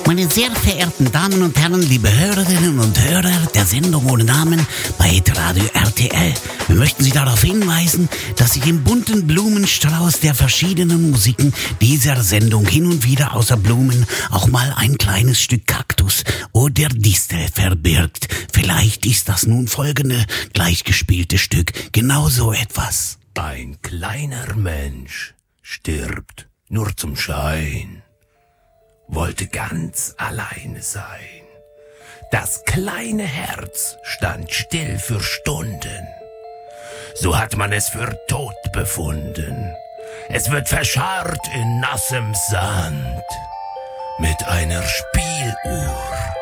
Meine sehr verehrten Damen und Herren, liebe Hörerinnen und Hörer der Sendung ohne Namen bei Hitradio RTL. Wir möchten Sie darauf hinweisen, dass sich im bunten Blumenstrauß der verschiedenen Musiken dieser Sendung hin und wieder außer Blumen auch mal ein kleines Stück Kaktus oder Distel verbirgt. Vielleicht ist das nun folgende gleichgespielte Stück genau so etwas. Ein kleiner Mensch stirbt nur zum Schein, wollte ganz alleine sein. Das kleine Herz stand still für Stunden. So hat man es für tot befunden. Es wird verscharrt in nassem Sand mit einer Spieluhr